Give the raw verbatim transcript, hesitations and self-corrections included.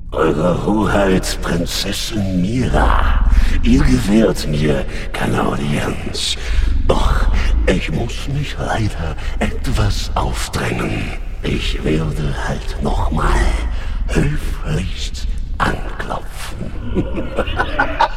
Eure Hoheit, Prinzessin Mira, ihr gewährt mir keine Audienz. Doch ich muss mich leider etwas aufdrängen. Ich werde halt nochmal höflichst anklopfen.